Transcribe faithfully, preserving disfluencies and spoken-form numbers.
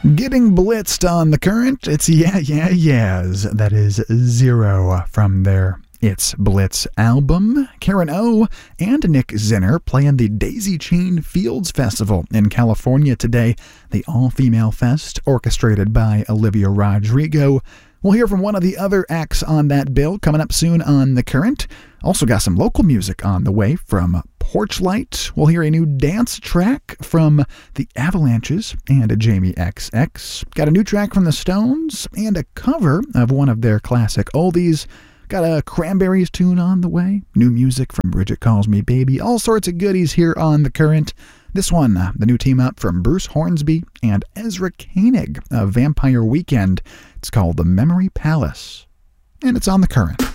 Getting blitzed on the current, it's Yeah Yeah Yeahs. That is Zero from their It's Blitz album. Karen O and Nick Zinner playing the Daisy Chain Fields Festival in California today, the all-female fest orchestrated by Olivia Rodrigo. We'll hear from one of the other acts on that bill coming up soon on The Current. Also got some local music on the way from Porchlight. We'll hear a new dance track from The Avalanches and Jamie X X. Got a new track from The Stones and a cover of one of their classic oldies. Got a Cranberries tune on the way. New music from Bridget Calls Me Baby. All sorts of goodies here on The Current. This one, the new team up from Bruce Hornsby and Ezra Koenig of Vampire Weekend. It's called The Memory Palace, and it's on The Current.